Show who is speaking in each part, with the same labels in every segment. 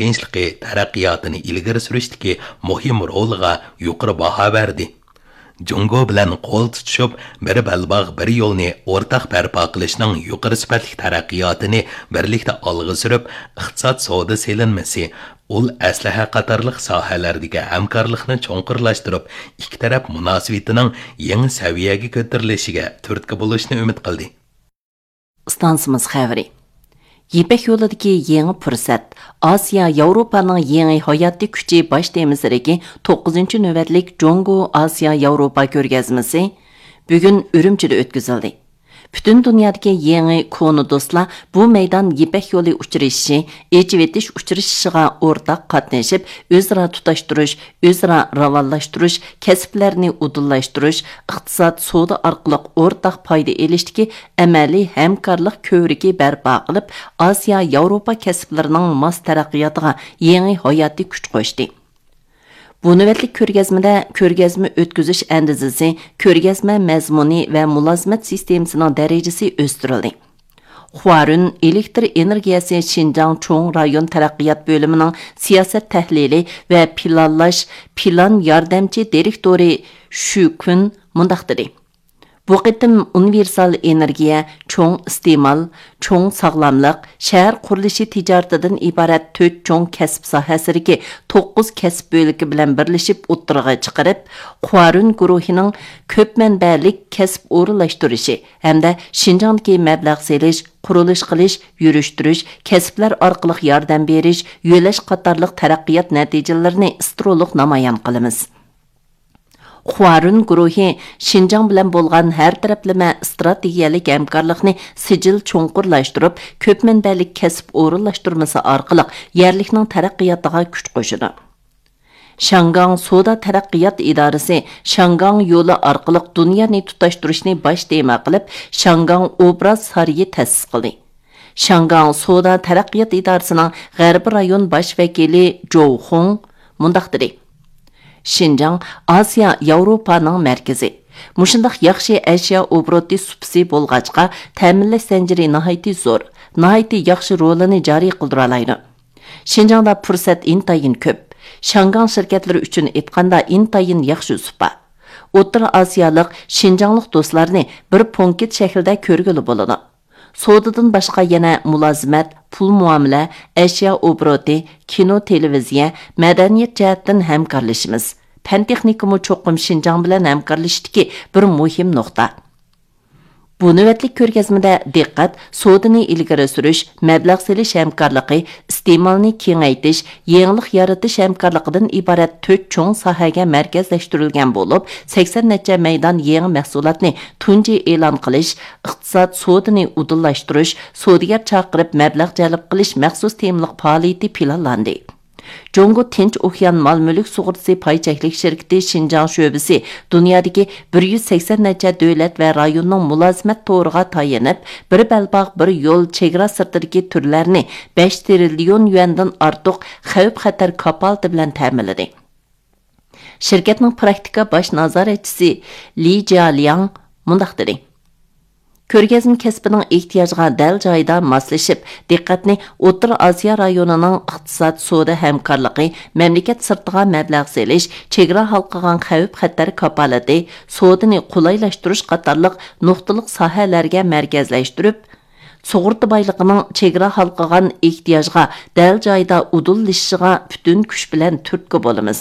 Speaker 1: tinchliqi taraqqiyotini ilgari surishdagi muhim roliga yuqori baho berdi. Jungo bilan qo'l tutishib, bir balbog' bir yo'lni o'rtaq barpo qilishning yuqori sifatli taraqqiyotini birlikda olg'a surib, iqtisod savdo selinmasi, ul aslaha qatorliq sohalardagi hamkorlikni cho'nqurlashtirib, ikki taraf munosabatining yangi saviyaga ko'tarilishiga turtki bo'lishni umid qildi.
Speaker 2: Stansimiz xabari. Yipek yo'lidagi yangi fursat, Osiyo Yevropaning yangi hayotiy kuchi bosh temisidagi 9-navbatlik Jongo Osiyo Yevropa ko'rgazmasi bugun Urumchida o'tkazildi. Bütün dünyadaki yeni konu dostlar bu meydan Yipek yolu uçuruşu, ecivetiş uçuruşuğa ortak katlaşıp, özra tutaştırış, özra ravallaştırış, kesiplerini udullaştırış, iqtisad soda arqılıq ortak payda eliştiki əməli həmkarlıq kövrüki bərpa qılıb, Asiya, Avropa kesiplərinin mas tərəqqiyatığa yeni hayati güç qoşdu. Bu növbətlik ko'rgazmada ko'rgazma o'tkazish andizasi, ko'rgazma mazmuni va mulozimat sistemasining darajasi o'stirildi. Huarun elektr energiyasi Xinjiang cho'ng rayon taraqqiyot bo'limining siyosat tahlili va plan yordamchi direktori Shu Kun mundaq dedi. Bu qitim universal energiya, cho'ng iste'mol, cho'ng sog'lomlik, shahar qurilishi tijoratidan iborat 4 cho'ng kasb sohasidagi 9 kasb bo'ligi bilan birlashib o'ttirg'a chiqarib, Huarun guruhining ko'p manbalik kasb o'rinlashtirishi hamda Xinjiangdagi mablag' selish, qurilish qilish, yurishtirish, kasblar orqali yordam berish, yo'lash qatorliq taraqqiyot natijalarini istro'liq namoyon qilamiz. Huarun guruhi Xinjiang bilan bo'lgan har taraflama strategiyalik hamkorlikni sijil cho'nqurlashtirib, ko'p manbalik kasb o'rinlashtirmasi orqali yerlikning taraqqiyotiga kuch qo'shadi. Shangang Soda taraqqiyot idorasi Shangang yo'li orqali dunyoni tutashtirishni bosh tema qilib, Shangang obraz sariyi ta'sis qildi. Shangang Soda taraqqiyot idorasining G'arbiy rayon bosh vakili Zhou Hong mundaq dedi. Xinjiang Osiyo Yevropaning markazi. Mushundaq yaxshi ashyo obroti supsi bo'lg'achqa ta'minlash zanjiri nihoyatda zo'r, nihoyatda yaxshi rolini joriy qildira oladi. Xinjiangda fursat intayin ko'p. Shangang shirkatlari uchun aytganda intayin yaxshi supa. O'rta Osiyolik Xinjianglik do'stlarni bir punkt shaklida ko'rgili bo'ladi. Sodadan boshqa yana mulozimat, pul muomala, ashyo obroti, kino, televiziya, madaniyat jihatdan hamkorlashimiz. Fan texnikumi cho'qim Xinjiang bilan hamkorlashdagi bir muhim nuqta. Bu navbatlik ko'rgazmada diqqat sodani ilgari surish, mablag' selish hamkorligi, iste'molni kengaytirish, yangilik yaratish hamkorligidan iborat 4 cho'ng sohaga markazlashtirilgan bo'lib, 80 necha maydon yangi mahsulotni tunji e'lon qilish, iqtisod sodani udullashtirish, sodigar chaqirib mablag' jalb qilish maxsus temliq faoliyati planlandi. Jongo Tinch Okean Mal-Mulk Sug'urtasi paychaklik shirkati Xinjiang sho'basi dunyodagi 180 necha davlat va rayonning mulozimat to'riga tayanib, bir balbog' bir yo'l chegara sirtidagi turlarni 5 trillion yuandan ortiq xavf-xatar kapolati bilan ta'minladi. Shirkatning praktika bosh nazoratchisi Li Jialiang mundaq dedi. Ko'rgazma kasbining ehtiyojiga dal joyida moslashib, diqqatni O'rta Osiyo rayonining iqtisod, savdo hamkorligi, mamlakat sirtiga mablag' selish, chegara halqagan xavf-xatar kapolati, savdoni qulaylashtirish qatorliq nuqtaliq sohalarga markazlashtirib, sug'urta boyligining chegara halqagan ehtiyojiga dal joyida udullashishiga butun kuch bilan turtki bo'lamiz.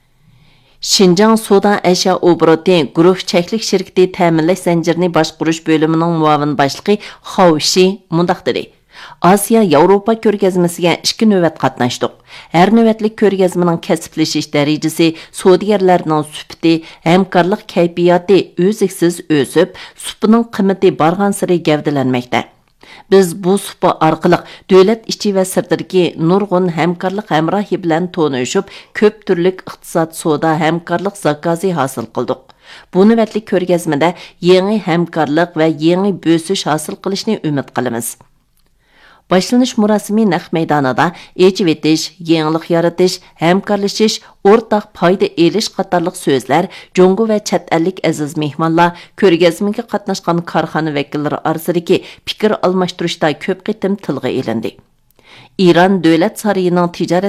Speaker 2: Xinjiang Soda ashyo obroti guruh cheklik shirkati ta'minlash zanjirini boshqarish bo'limining muavin boshlig'i Hao Shi mundaq dedi. Osiyo Yevropa ko'rgazmasiga 2 navbat qatnashdik. Har navbatlik ko'rgazmaning kasblashish darajasi, savdogarlarning sufati, hamkorlik kayfiyati o'ziksiz o'sib, supining qiymati borgan sari gavdalanmoqda. Biz bu supa orqali davlat ichi va sirtidagi nurg'un hamkorlik hamrohi bilan tanishib, ko'p turlik iqtisod, savdo hamkorlik zakozi hosil qildik. Bu navbatlik ko'rgazmada yangi hamkorlik va yangi bo'sish hosil qilishni umid qilamiz. Başlanış murasimi naq maydonida echivetish, yangilik yaratish, hamkorlashish, o'rtaq foyda elish qatorliq so'zlar, Jongo va chet ellik aziz mehmonlar, ko'rgazmaga qatnashgan korxona vakillari orasidagi fikr almashtirishda ko'p qitim tilga elindi. İran Davlat sarayining tijorat